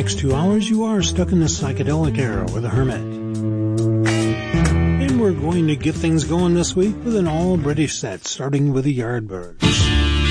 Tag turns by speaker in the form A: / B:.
A: next 2 hours, you are stuck in the psychedelic era with a hermit. And we're going to get things going this week with an all-British set, starting with the Yardbirds.